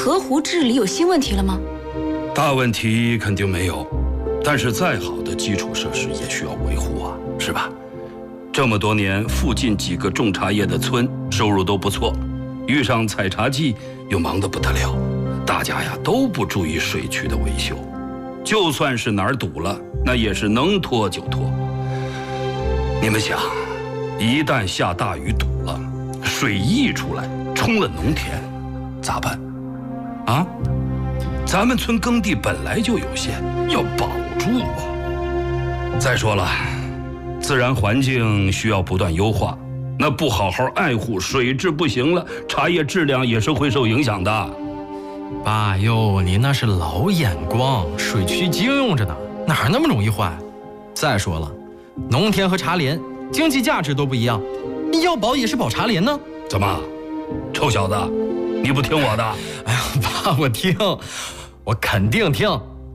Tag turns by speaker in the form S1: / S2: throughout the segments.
S1: 河湖治理有新问题了吗？
S2: 大问题肯定没有，但是再好的基础设施也需要维护啊，是吧？这么多年，附近几个种茶叶的村收入都不错，遇上采茶季又忙得不得了，大家呀都不注意水渠的维修，就算是哪儿堵了，那也是能拖就拖。你们想，一旦下大雨堵了，水溢出来冲了农田，咋办？啊？咱们村耕地本来就有限，要保住啊。再说了，自然环境需要不断优化，那不好好爱护，水质不行了，茶叶质量也是会受影响的。
S3: 爸哟，您那是老眼光，水渠经用着呢，哪那么容易坏？再说了，农田和茶莲经济价值都不一样，你要保也是保茶莲呢。
S2: 怎么，臭小子，你不听我的？
S3: 哎呀，爸，我听，我肯定听。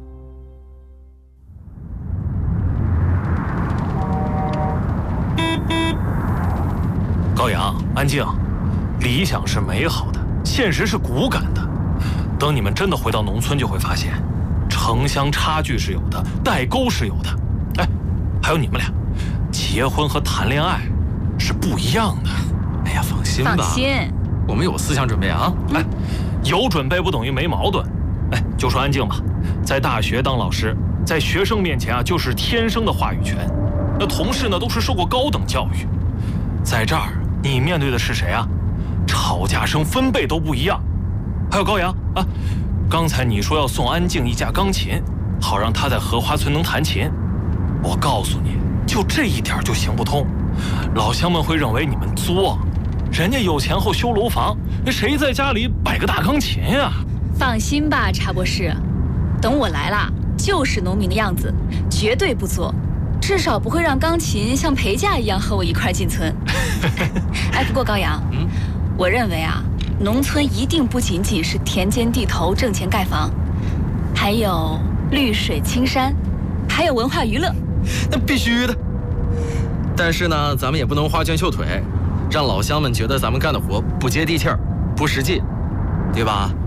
S4: 高阳，安静。理想是美好的，现实是骨感的。等你们真的回到农村，就会发现，城乡差距是有的，代沟是有的。哎，还有你们俩，结婚和谈恋爱是不一样的。
S3: 哎呀，放心吧，
S1: 放心，
S3: 我们有思想准备啊。
S4: 哎，有准备不等于没矛盾。哎，就说安静吧，在大学当老师，在学生面前啊，就是天生的话语权。那同事呢，都是受过高等教育，在这儿你面对的是谁啊？吵架声分贝都不一样。还有高阳啊，刚才你说要送安静一架钢琴，好让她在荷花村能弹琴。我告诉你，就这一点就行不通。老乡们会认为你们作，人家有钱后修楼房，谁在家里摆个大钢琴呀？
S1: 放心吧，查博士，等我来了，就是农民的样子，绝对不作，至少不会让钢琴像陪嫁一样和我一块进村。哎，不过高阳，我认为啊，农村一定不仅仅是田间地头挣钱盖房，还有绿水青山，还有文化娱乐。
S3: 那必须的。但是呢，咱们也不能花拳绣腿，让老乡们觉得咱们干的活不接地气儿、不实际，对吧？